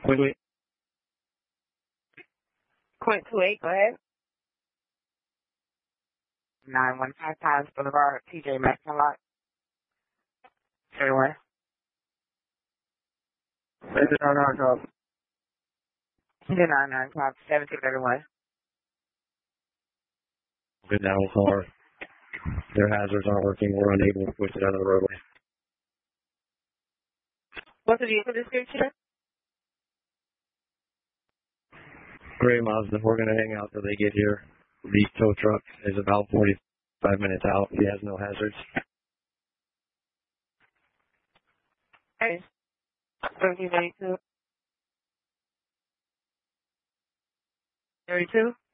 Quickly. Point 28, go ahead. 915 Times Boulevard, TJ Maxx Lot. 31. Maybe on our top. 299 Top 1731. Good down car. Their hazards aren't working. We're unable to push it out of the roadway. What's the vehicle description? Gray Mazda. We're going to hang out till they get here. The tow truck is about 45 minutes out. He has no hazards. Hey. 1792. 32.